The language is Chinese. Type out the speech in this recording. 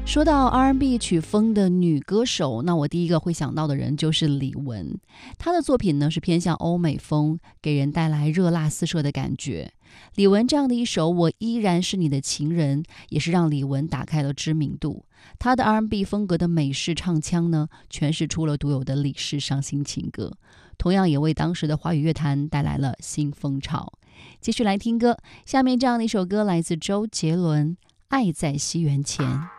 说到 R&B 曲风的女歌手，那我第一个会想到的人就是李玟。她的作品呢是偏向欧美风，给人带来热辣四射的感觉。李玟这样的一首《我依然是你的情人》，也是让李玟打开了知名度。她的 R&B 风格的美式唱腔呢，诠释出了独有的李氏伤心情歌，同样也为当时的华语乐坛带来了新风潮。继续来听歌，下面这样的一首歌来自周杰伦，《爱在西元前》。